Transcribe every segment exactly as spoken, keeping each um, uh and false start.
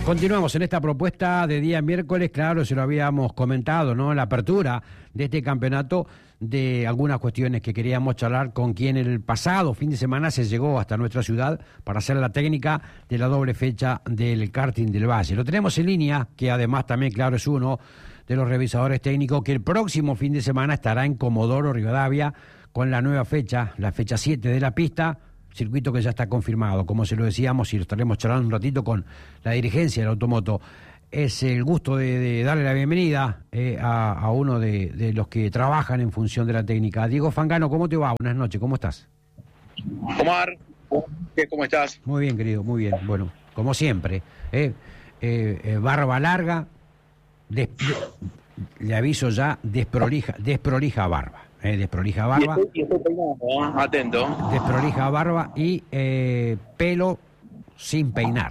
Continuamos en esta propuesta de día miércoles, claro, se lo habíamos comentado, ¿no? En la apertura de este campeonato, de algunas cuestiones que queríamos charlar con quien el pasado fin de semana se llegó hasta nuestra ciudad para hacer la técnica de la doble fecha del karting del Valle. Lo tenemos en línea, que además también, claro, es uno de los revisadores técnicos que el próximo fin de semana estará en Comodoro Rivadavia con la nueva fecha, la fecha siete de la pista, circuito que ya está confirmado, como se lo decíamos, y lo estaremos charlando un ratito con la dirigencia del Automoto. Es el gusto de, de darle la bienvenida eh, a, a uno de, de los que trabajan en función de la técnica. Diego Fangano, ¿cómo te va? Buenas noches, ¿cómo estás? Omar, ¿cómo estás? Muy bien, querido, muy bien. Bueno, como siempre, eh, eh, eh, barba larga, des, de, le aviso ya, desprolija, desprolija barba. Eh, desprolija barba. Y estoy, y estoy peinando, ¿eh? Atento. Desprolija barba y eh, pelo sin peinar.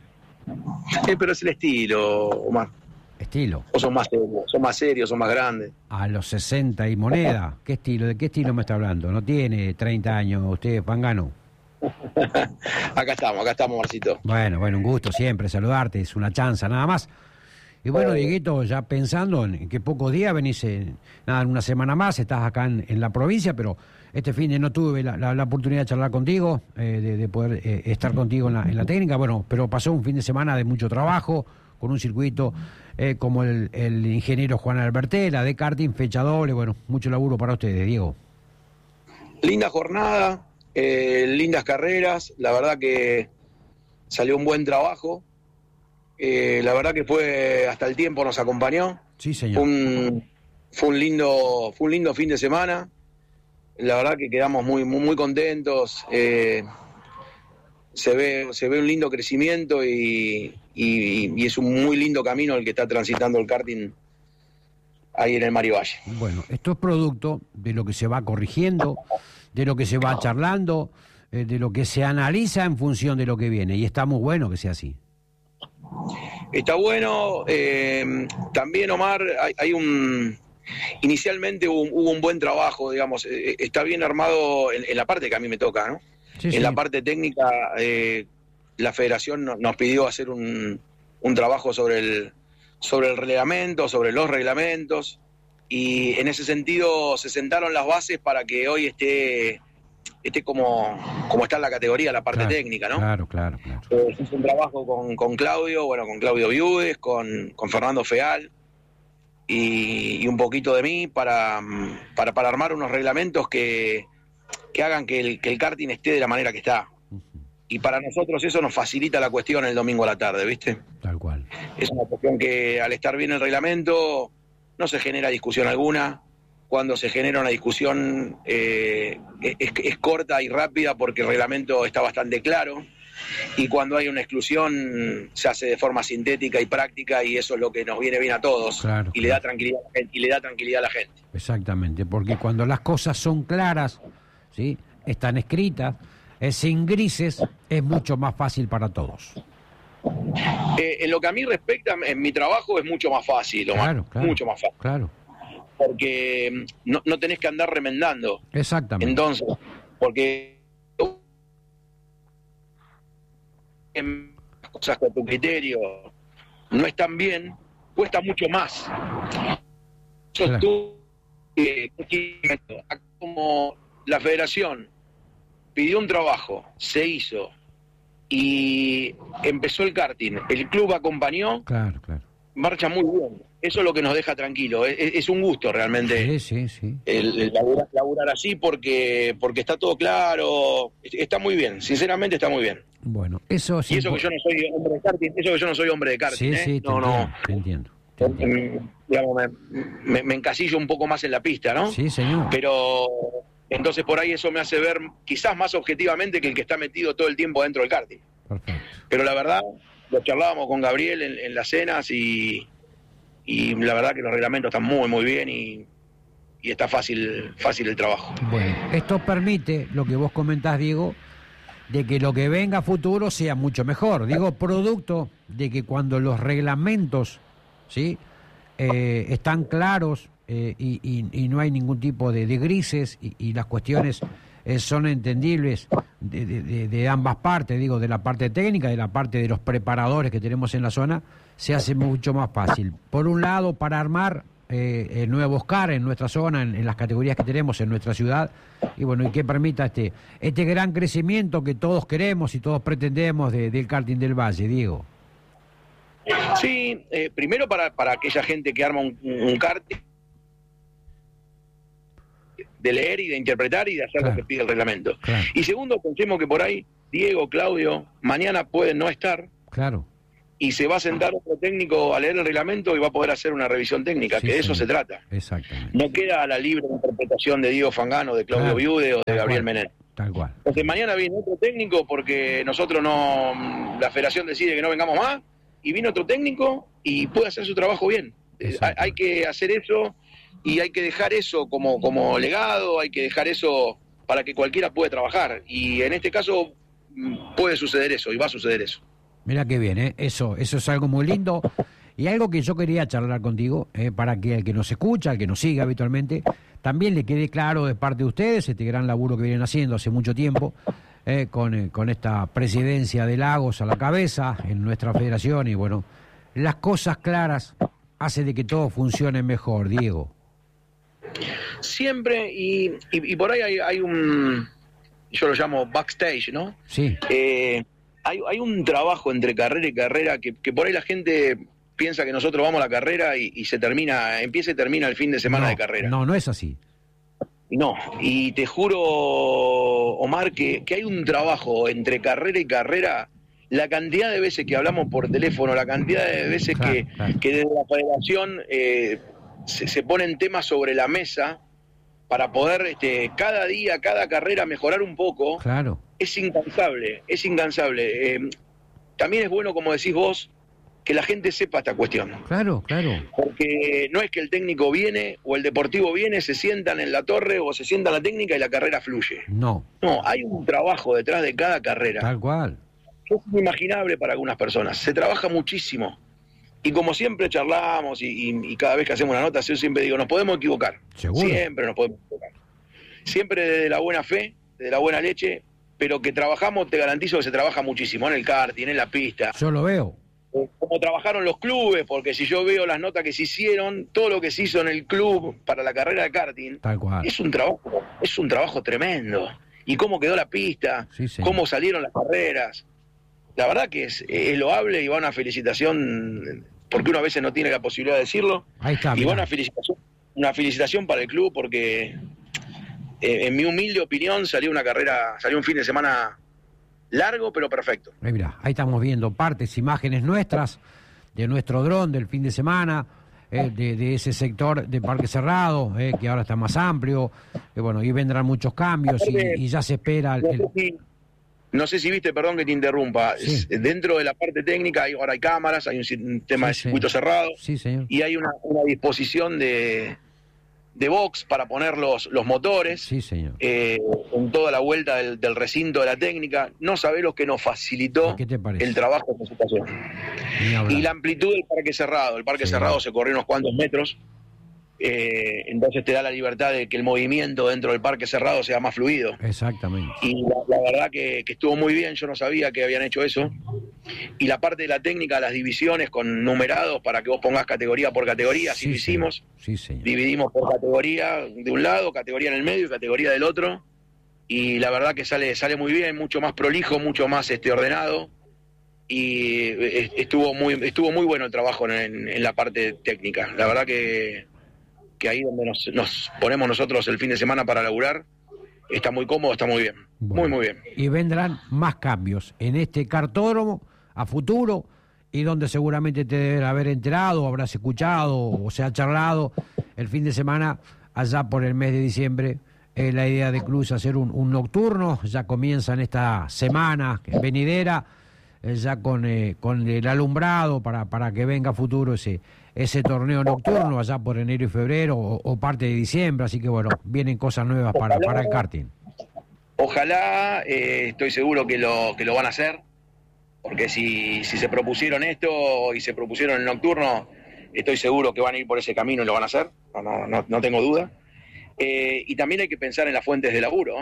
Eh, pero es el estilo, Omar. Estilo. O son más serios, son más serios, son más grandes. A los sesenta y moneda. ¿Qué estilo? ¿De qué estilo me está hablando? No tiene treinta años usted, Fangano. Acá estamos, acá estamos, Marcito. Bueno, bueno, un gusto siempre saludarte, es una chanza nada más. Y bueno, Dieguito, ya pensando en que pocos días venís, en, nada, en una semana más, estás acá en, en la provincia, pero este fin de no tuve la, la, la oportunidad de charlar contigo, eh, de, de poder eh, estar contigo en la, en la técnica, bueno, pero pasó un fin de semana de mucho trabajo, con un circuito eh, como el, el ingeniero Juan Albertela, de karting, fecha doble, bueno, mucho laburo para ustedes, Diego. Linda jornada, eh, lindas carreras, la verdad que salió un buen trabajo. Eh, la verdad que fue hasta el tiempo nos acompañó. Sí, señor. Fue un, fue un lindo, fue un lindo fin de semana. La verdad que quedamos muy, muy, muy contentos. Eh, se ve, se ve un lindo crecimiento y, y, y es un muy lindo camino el que está transitando el karting ahí en el Mario Valle. Bueno, esto es producto de lo que se va corrigiendo, de lo que se va charlando, eh, de lo que se analiza en función de lo que viene. Y está muy bueno que sea así. Está bueno, eh, también Omar, hay, hay un, inicialmente hubo, hubo un buen trabajo, digamos, eh, está bien armado en, en la parte que a mí me toca, ¿no? Sí, en sí. la parte técnica, eh, la federación no, nos pidió hacer un, un trabajo sobre el, sobre el reglamento, sobre los reglamentos, y en ese sentido se sentaron las bases para que hoy esté... esté como, como está en la categoría, la parte Claro, técnica, ¿no? Claro, claro, claro. Eh, hice un trabajo con, con Claudio, bueno, con Claudio Viudes, con, con Fernando Feal y, y un poquito de mí para, para, para armar unos reglamentos que, que hagan que el, que el karting esté de la manera que está. Uh-huh. Y para nosotros eso nos facilita la cuestión el domingo a la tarde, ¿viste? Tal cual. Es una cuestión que al estar bien el reglamento no se genera discusión alguna. Cuando se genera una discusión eh, es, es corta y rápida porque el reglamento está bastante claro, y cuando hay una exclusión se hace de forma sintética y práctica, y eso es lo que nos viene bien a todos. Claro, y claro. le da tranquilidad a la gente, y le da tranquilidad a la gente. Exactamente, porque cuando las cosas son claras, ¿sí? Están escritas, es sin grises, es mucho más fácil para todos. Eh, en lo que a mí respecta, en mi trabajo es mucho más fácil, Omar, Claro, claro, mucho más fácil. Claro. Porque no, no tenés que andar remendando. Exactamente. Entonces, porque las cosas que a tu criterio no están bien, cuesta mucho más. Yo Claro. tú, eh, como la federación pidió un trabajo, se hizo y empezó el karting, el club acompañó, Claro, claro. marcha muy bien. Eso es lo que nos deja tranquilo. Es, es un gusto realmente. Sí, sí, sí. El, el laburar, laburar así porque porque está todo claro, está muy bien, sinceramente está muy bien. Bueno, eso sí. Y eso que yo no soy hombre de karting, eso que yo no soy hombre de karting, Sí, ¿eh? sí, te no, entiendo, no, te entiendo. te entiendo. Mm, digamos, me, me, me encasillo un poco más en la pista, ¿no? Sí, señor. Pero entonces por ahí eso me hace ver quizás más objetivamente que el que está metido todo el tiempo dentro del karting. Perfecto. Pero la verdad, lo charlábamos con Gabriel en, en las cenas y, y la verdad que los reglamentos están muy, muy bien y, y está fácil, fácil el trabajo. Bueno, esto permite, lo que vos comentás, Diego, de que lo que venga a futuro sea mucho mejor. Digo, producto de que cuando los reglamentos, ¿sí? eh, están claros eh, y, y, y no hay ningún tipo de, de grises y, y las cuestiones eh, son entendibles de, de, de, de ambas partes, digo, de la parte técnica, de la parte de los preparadores que tenemos en la zona, se hace mucho más fácil. Por un lado, para armar eh, el nuevo Oscar en nuestra zona, en, en las categorías que tenemos en nuestra ciudad, y bueno, y que permita este, este gran crecimiento que todos queremos y todos pretendemos de, del karting del Valle, Diego. Sí, eh, primero para, para aquella gente que arma un, un karting, de leer y de interpretar y de hacer claro. lo que pide el reglamento. Claro. Y segundo, pensemos que por ahí Diego, Claudio, mañana pueden no estar. Claro. Y se va a sentar otro técnico a leer el reglamento y va a poder hacer una revisión técnica, sí, que de eso sí. se trata. Exactamente. No queda a la libre interpretación de Diego Fangano, de Claudio claro. Viude o de Tal Gabriel Menem. Tal cual. Entonces mañana viene otro técnico porque nosotros no, la federación decide que no vengamos más, y viene otro técnico y puede hacer su trabajo bien. Hay, hay que hacer eso. Y hay que dejar eso como, como legado, hay que dejar eso para que cualquiera pueda trabajar. Y en este caso puede suceder eso, y va a suceder eso. Mira qué bien, ¿eh? eso, eso es algo muy lindo. Y algo que yo quería charlar contigo, eh, para que el que nos escucha, el que nos sigue habitualmente, también le quede claro de parte de ustedes este gran laburo que vienen haciendo hace mucho tiempo, eh, con, eh, con esta presidencia de Lagos a la cabeza en nuestra federación. Y bueno, las cosas claras hacen de que todo funcione mejor, Diego. Siempre, y, y, y por ahí hay, hay un, yo lo llamo backstage, ¿no? Sí. Eh, hay, hay un trabajo entre carrera y carrera que, que por ahí la gente piensa que nosotros vamos a la carrera y, y se termina, empieza y termina el fin de semana no, de carrera. No, no es así. No, y te juro, Omar, que, que hay un trabajo entre carrera y carrera. La cantidad de veces que hablamos por teléfono, la cantidad de veces claro, que, claro. que desde la federación... Eh, Se, se ponen temas sobre la mesa para poder este, cada día, cada carrera mejorar un poco. Claro. Es incansable, es incansable. Eh, también es bueno, como decís vos, que la gente sepa esta cuestión. Claro, claro. Porque no es que el técnico viene o el deportivo viene, se sientan en la torre o se sienta en la técnica y la carrera fluye. No. No, hay un trabajo detrás de cada carrera. Tal cual. Es inimaginable para algunas personas. Se trabaja muchísimo. Y como siempre charlamos y, y, y cada vez que hacemos una nota, yo siempre digo, nos podemos equivocar. ¿Seguro? Siempre nos podemos equivocar. Siempre desde la buena fe, desde la buena leche, pero que trabajamos, te garantizo que se trabaja muchísimo en el karting, en la pista. Yo lo veo. Como trabajaron los clubes, porque si yo veo las notas que se hicieron, todo lo que se hizo en el club para la carrera de karting, Tal cual. es un trabajo, es un trabajo tremendo. Y cómo quedó la pista, sí, cómo salieron las carreras. La verdad que es, es loable y va una felicitación, porque uno a veces no tiene la posibilidad de decirlo. Ahí está, y va una felicitación, una felicitación para el club, porque eh, en mi humilde opinión salió una carrera, salió un fin de semana largo pero perfecto. Ahí, mirá, ahí estamos viendo partes, imágenes nuestras, de nuestro dron del fin de semana, eh, de, de ese sector de Parque Cerrado, eh, que ahora está más amplio, eh, bueno, y vendrán muchos cambios y, y ya se espera... El, el... No sé si viste, perdón que te interrumpa, sí. Dentro de la parte técnica hay, ahora hay cámaras, hay un, un tema sí, de circuito sí. cerrado, sí, señor. Y hay una, una disposición de, de box para poner los, los motores sí, señor. Eh, en toda la vuelta del, del recinto de la técnica. No sabés lo que nos facilitó el trabajo de presentación. Y la amplitud del parque cerrado. El parque sí. cerrado se corrió unos cuantos metros. Eh, entonces te da la libertad de que el movimiento dentro del parque cerrado sea más fluido. Exactamente. Y la, la verdad que, que estuvo muy bien, yo no sabía que habían hecho eso. Y la parte de la técnica, las divisiones con numerados para que vos pongas categoría por categoría, así sí, lo hicimos. Sí, señor. Dividimos por categoría de un lado, categoría en el medio y categoría del otro. Y la verdad que sale, sale muy bien, mucho más prolijo, mucho más este, ordenado. Y estuvo muy, estuvo muy bueno el trabajo en, en la parte técnica. La verdad que que ahí donde nos, nos ponemos nosotros el fin de semana para laburar, está muy cómodo, está muy bien, bueno, muy muy bien. Y vendrán más cambios en este cartódromo a futuro, y donde seguramente te deben haber enterado, habrás escuchado o se ha charlado el fin de semana, allá por el mes de diciembre, eh, la idea de Club es hacer un, un nocturno. Ya comienza en esta semana venidera, eh, ya con, eh, con el alumbrado para, para que venga a futuro ese ese torneo nocturno allá por enero y febrero o, o parte de diciembre, así que bueno, vienen cosas nuevas para, para el karting. Ojalá, eh, estoy seguro que lo que lo van a hacer, porque si, si se propusieron esto y se propusieron el nocturno, estoy seguro que van a ir por ese camino y lo van a hacer, no, no, no, no tengo duda. Eh, y también hay que pensar en las fuentes de laburo, ¿eh?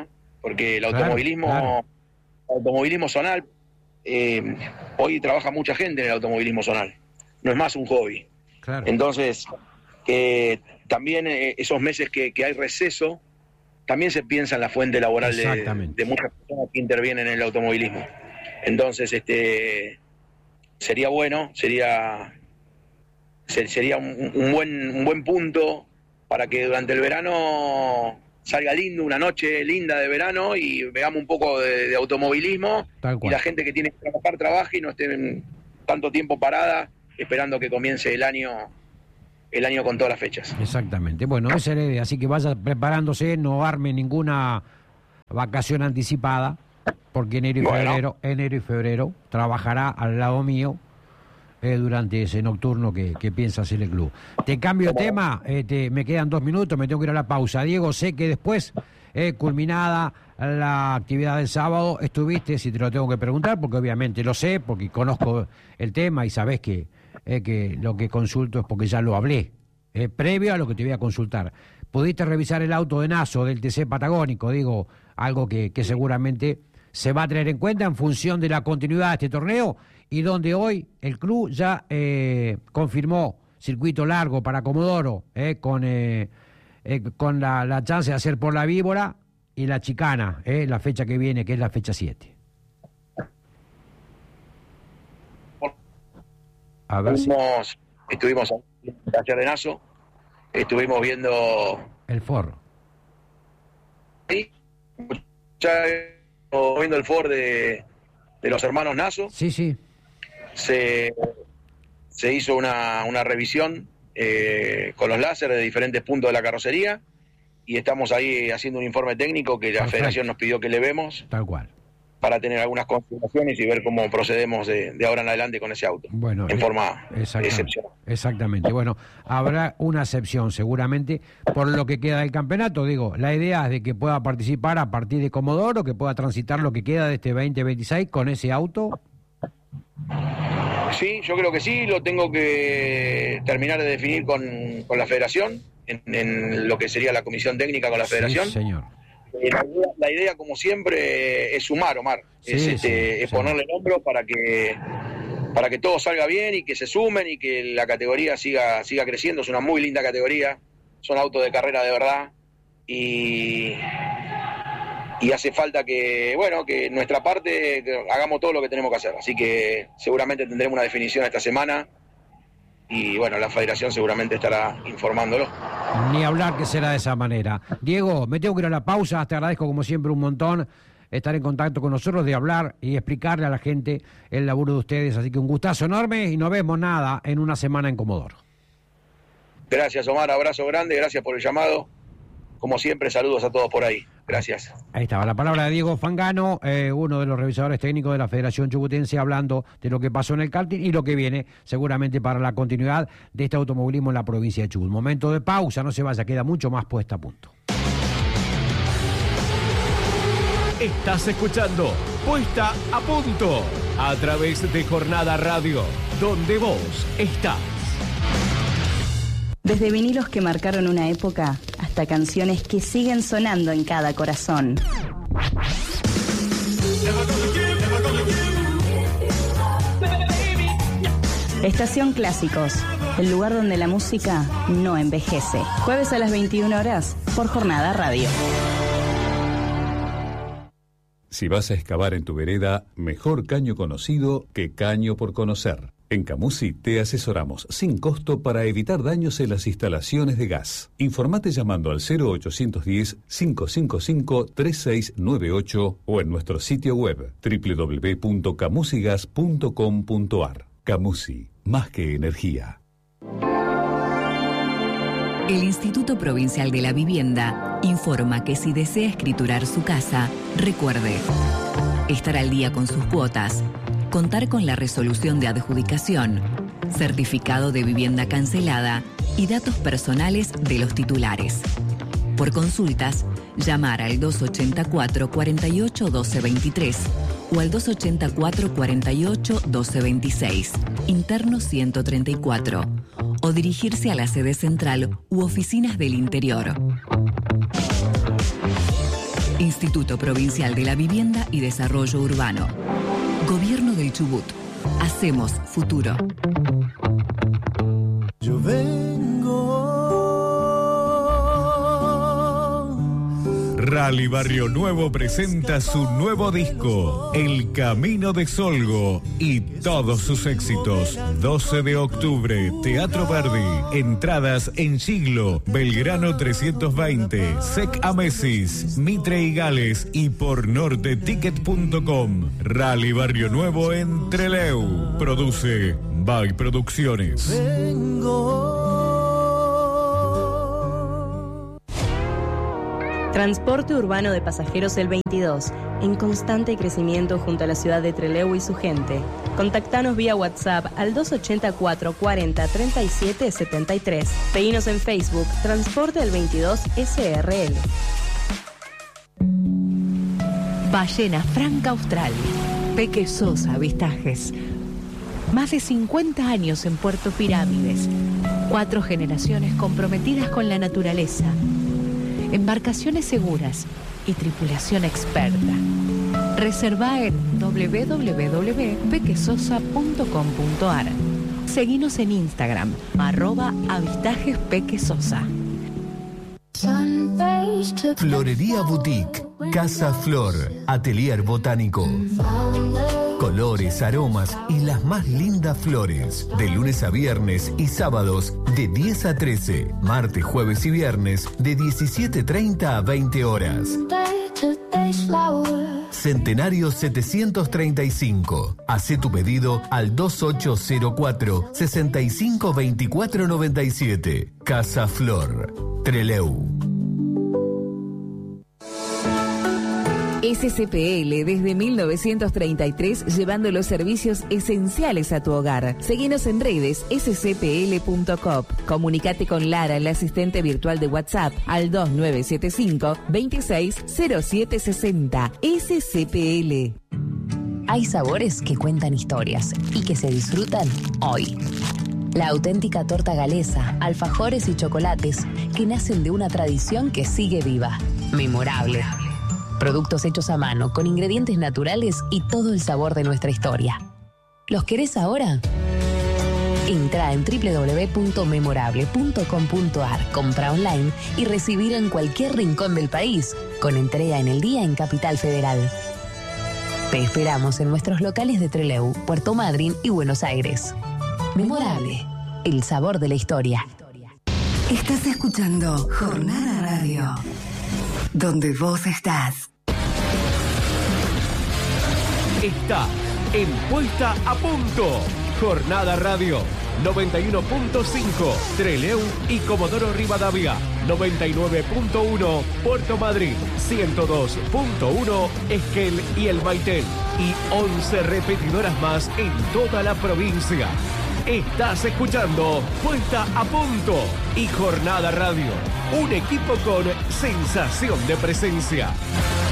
porque el automovilismo, claro, claro. el automovilismo zonal, eh, hoy trabaja mucha gente en el automovilismo zonal, no es más un hobby. Claro. Entonces, que también eh, esos meses que, que hay receso, también se piensa en la fuente laboral de, de muchas personas que intervienen en el automovilismo. Entonces, este sería bueno, sería sería un, un buen un buen punto para que durante el verano salga lindo, una noche linda de verano, y veamos un poco de, de automovilismo, y la gente que tiene que trabajar, trabaje y no esté tanto tiempo parada esperando que comience el año el año con todas las fechas. Exactamente. Bueno, esa es la idea, así que vaya preparándose, no arme ninguna vacación anticipada, porque enero y bueno. febrero, enero y febrero trabajará al lado mío eh, durante ese nocturno que, que piensa hacer el club. Te cambio de tema, eh, te, me quedan dos minutos, me tengo que ir a la pausa. Diego, sé que después, eh, culminada la actividad del sábado, estuviste, si te lo tengo que preguntar, porque obviamente lo sé, porque conozco el tema y sabés que Eh, que lo que consulto es porque ya lo hablé, eh, previo a lo que te voy a consultar. ¿Pudiste revisar el auto de Naso del T C Patagónico? Digo, algo que, que seguramente se va a tener en cuenta en función de la continuidad de este torneo, y donde hoy el club ya eh, confirmó circuito largo para Comodoro, eh, con, eh, eh, con la, la chance de hacer por la Víbora y la Chicana, eh, la fecha que viene, que es la fecha siete. A ver estuvimos, si... estuvimos en el taller de Naso, estuvimos viendo el Ford. Sí, ya viendo el Ford de, de los hermanos Naso. Sí, sí. Se, se hizo una, una revisión eh, con los láseres de diferentes puntos de la carrocería, y estamos ahí haciendo un informe técnico que la Perfecto. Federación nos pidió que le vemos. Tal cual. Para tener algunas consideraciones y ver cómo procedemos de, de ahora en adelante con ese auto, bueno, en forma excepcional. Exactamente, bueno, habrá una excepción seguramente por lo que queda del campeonato. Digo, la idea es de que pueda participar a partir de Comodoro, que pueda transitar lo que queda de este veinte veintiséis con ese auto. Sí, yo creo que sí, lo tengo que terminar de definir con, con la Federación, en, en lo que sería la comisión técnica con la Federación. Sí, señor. La idea, la idea, como siempre, es sumar, Omar, sí, es, este, sí, es sí. ponerle el hombro para que para que todo salga bien y que se sumen y que la categoría siga siga creciendo. Es una muy linda categoría, son autos de carrera de verdad, y y hace falta que, bueno, que nuestra parte que hagamos todo lo que tenemos que hacer. Así que seguramente tendremos una definición esta semana, y bueno, la Federación seguramente estará informándolo. Ni hablar que será de esa manera. Diego, me tengo que ir a la pausa, te agradezco como siempre un montón estar en contacto con nosotros, de hablar y explicarle a la gente el laburo de ustedes, así que un gustazo enorme y nos vemos nada en una semana en Comodoro. Gracias, Omar, abrazo grande, gracias por el llamado, como siempre, saludos a todos por ahí. Gracias. Ahí estaba la palabra de Diego Fangano, eh, uno de los revisadores técnicos de la Federación Chubutense, hablando de lo que pasó en el karting y lo que viene seguramente para la continuidad de este automovilismo en la provincia de Chubut. Momento de pausa, no se vaya, queda mucho más puesta a punto. Estás escuchando Puesta a Punto a través de Jornada Radio, donde vos estás. Desde vinilos que marcaron una época hasta canciones que siguen sonando en cada corazón. Estación Clásicos, el lugar donde la música no envejece. Jueves a las veintiuna horas por Jornada Radio. Si vas a excavar en tu vereda, mejor caño conocido que caño por conocer. En Camusi te asesoramos sin costo para evitar daños en las instalaciones de gas. Informate llamando al cero ochocientos diez, cinco cinco cinco, tres seis nueve ocho o en nuestro sitio web doble u doble u doble u punto camusigas punto com punto ar. Camusi, más que energía. El Instituto Provincial de la Vivienda informa que si desea escriturar su casa, recuerde estar al día con sus cuotas, contar con la resolución de adjudicación, certificado de vivienda cancelada y datos personales de los titulares. Por consultas, llamar al dos ochenta y cuatro, cuarenta y ocho, doce veintitrés o al dos ochenta y cuatro, cuarenta y ocho, doce veintiséis, interno ciento treinta y cuatro, o dirigirse a la sede central u oficinas del interior. Instituto Provincial de la Vivienda y Desarrollo Urbano. Gobierno del Chubut. Hacemos futuro. Yo vengo. Rally Barrio Nuevo presenta su nuevo disco, El Camino de Solgo, y todos sus éxitos. doce de octubre, Teatro Verdi. Entradas en Siglo, Belgrano trescientos veinte, Sec Amesis, Mitre y Gales y por norte ticket punto com. Rally Barrio Nuevo en Trelew. Produce By Producciones. Vengo. Transporte urbano de pasajeros El veintidós, en constante crecimiento junto a la ciudad de Trelew y su gente. Contactanos vía WhatsApp al dos ochenta, cuatro cuarenta, treinta y siete setenta y tres. Seguinos en Facebook, Transporte El veintidós S R L. Ballena Franca Austral. Peque Sosa Avistajes. Más de cincuenta años en Puerto Pirámides. Cuatro generaciones comprometidas con la naturaleza. Embarcaciones seguras y tripulación experta. Reserva en doble u doble u doble u punto pequesosa punto com punto a r. Seguinos en Instagram, arroba avistajespequesosa. Florería Boutique, Casa Flor, Atelier Botánico. Colores, aromas y las más lindas flores. De lunes a viernes y sábados de diez a trece. Martes, jueves y viernes de diecisiete treinta a veinte horas. Centenario setecientos treinta y cinco. Hacé tu pedido al dos ocho cero cuatro, sesenta y cinco veinticuatro noventa y siete. Casa Flor, Trelew. S C P L desde mil novecientos treinta y tres, llevando los servicios esenciales a tu hogar. Seguinos en redes s c p l punto com. Comunicate con Lara, la asistente virtual de WhatsApp, al dos nueve siete cinco, veintiséis cero siete sesenta. S C P L. Hay sabores que cuentan historias y que se disfrutan hoy. La auténtica torta galesa, alfajores y chocolates que nacen de una tradición que sigue viva. Memorable. Productos hechos a mano, con ingredientes naturales y todo el sabor de nuestra historia. ¿Los querés ahora? Entra en doble u doble u doble u punto memorable punto com punto a r, compra online y recibilo en cualquier rincón del país, con entrega en el día en Capital Federal. Te esperamos en nuestros locales de Trelew, Puerto Madryn y Buenos Aires. Memorable, el sabor de la historia. Estás escuchando Jornada Radio, donde vos estás. Está en Puesta a Punto. Jornada Radio noventa y uno punto cinco Trelew y Comodoro Rivadavia, noventa y nueve punto uno Puerto Madryn, ciento dos punto uno Esquel y El Maitel y once repetidoras más en toda la provincia. Estás escuchando Puesta a Punto y Jornada Radio, un equipo con sensación de presencia.